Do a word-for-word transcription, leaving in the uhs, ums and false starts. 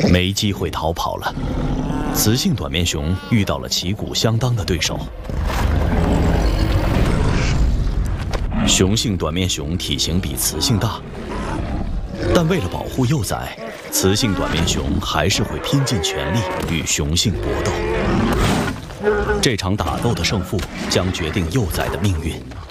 没机会逃跑了。雌性短面熊遇到了旗鼓相当的对手。雄性短面熊体型比雌性大，但为了保护幼崽，雌性短面熊还是会拼尽全力与雄性搏斗。这场打斗的胜负将决定幼崽的命运。